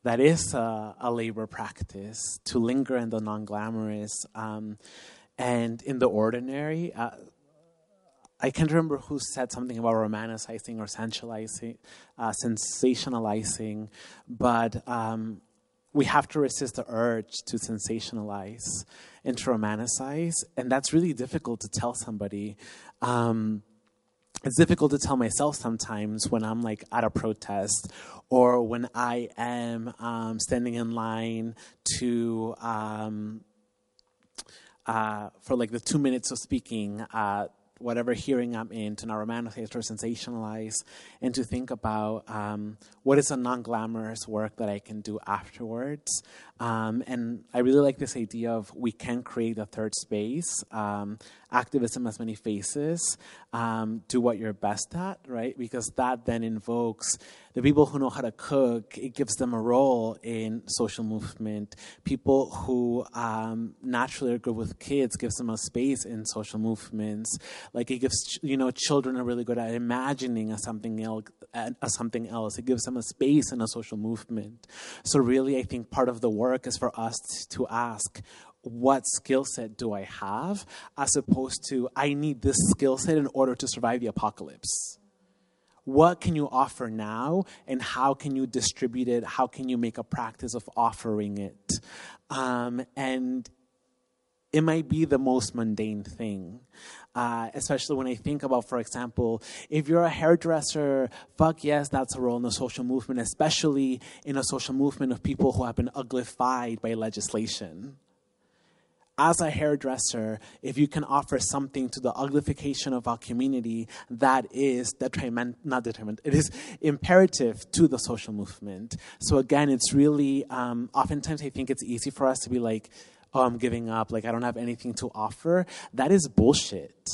that is a labor practice, to linger in the non-glamorous and in the ordinary. I can't remember who said something about romanticizing or sensationalizing, but we have to resist the urge to sensationalize and to romanticize, and that's really difficult to tell somebody. It's difficult to tell myself sometimes when I'm like at a protest or when I am standing in line to for like the 2 minutes of speaking at whatever hearing I'm in, to not romanticize or sensationalize, and to think about what is a non-glamorous work that I can do afterwards. And I really like this idea of we can create a third space. Activism has many faces. Do what you're best at, right? Because that then invokes the people who know how to cook. It gives them a role in social movement. People who naturally are good with kids gives them a space in social movements. Like it gives, children are really good at imagining something else. It gives them a space in a social movement. So really, I think part of the work is for us to ask, what skill set do I have, as opposed to, I need this skill set in order to survive the apocalypse. What can you offer now, and how can you distribute it? How can you make a practice of offering it? And it might be the most mundane thing, especially when I think about, for example, if you're a hairdresser, fuck yes, that's a role in the social movement, especially in a social movement of people who have been uglified by legislation. As a hairdresser, if you can offer something to the uglification of our community, that is it is imperative to the social movement. So again, it's really, oftentimes I think it's easy for us to be like, oh, I'm giving up, like I don't have anything to offer. That is bullshit.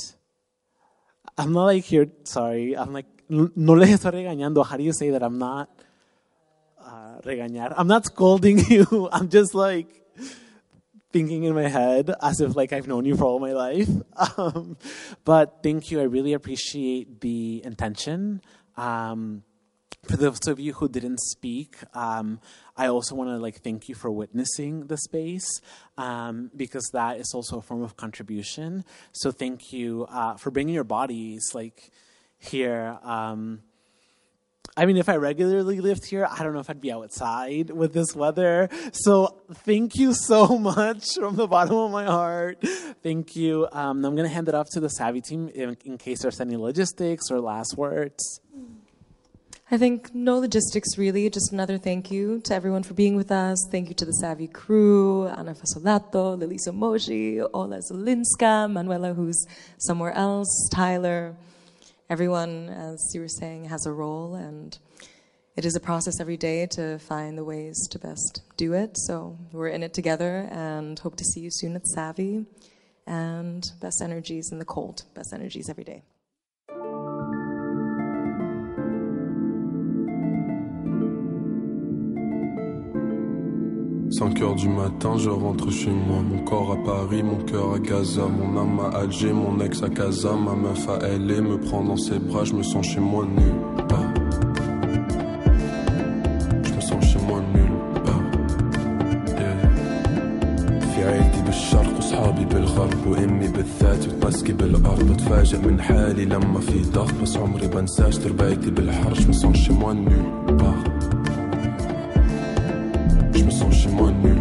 I'm not like here, sorry, I'm like, no les estoy regañando. How do you say that? I'm not regañar. I'm not scolding you. I'm just like, thinking in my head as if like I've known you for all my life. But thank you. I really appreciate the intention. For those of you who didn't speak, I also want to like thank you for witnessing the space, because that is also a form of contribution. So thank you for bringing your bodies like here. I mean, if I regularly lived here, I don't know if I'd be outside with this weather. So thank you so much from the bottom of my heart. Thank you. I'm going to hand it off to the Savvy team in case there's any logistics or last words. I think no logistics, really. Just another thank you to everyone for being with us. Thank you to the Savvy crew, Ana Fasolato, Lelisa Moji, Ola Zelinska, Manuela, who's somewhere else, Tyler. Everyone, as you were saying, has a role, and it is a process every day to find the ways to best do it. So we're in it together, and hope to see you soon at Savvy. And best energies in the cold. Best energies every day. 5 heures du matin, je rentre chez moi. Mon corps à Paris, mon cœur à Gaza. Mon âme à Alger, mon ex à Casa. Ma meuf à LA me prend dans ses bras. Je me sens chez moi nulle part. Je me sens chez moi nulle part. في عيلتي بالشرق وصحابي بالغرب وامي بالذات وتمسكي بالارض. بتفاجئ من حالي لما في ضغط بس عمري بنساش تربايتي بالحر. Je me sens chez moi nulle part. Je me sens chez moi nulle